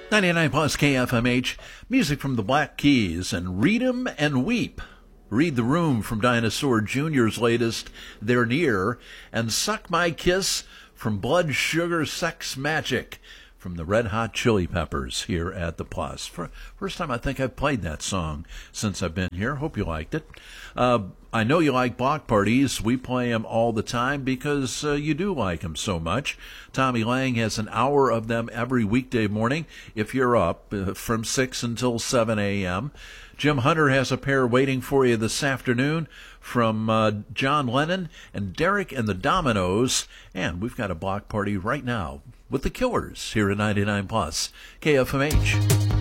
99 plus KFMH, music from the Black Keys and Read 'em and Weep. Read the Room from Dinosaur Jr.'s latest, They're Near, and Suck My Kiss from Blood Sugar Sex Magic from the Red Hot Chili Peppers here at the Plus. First time I think I've played that song since I've been here. Hope you liked it. I know you like block parties. We play them all the time because you do like them so much. Tommy Lang has an hour of them every weekday morning if you're up from 6 until 7 a.m. Jim Hunter has a pair waiting for you this afternoon from John Lennon and Derek and the Dominoes. And we've got a block party right now with the Killers here at 99 plus KFMH.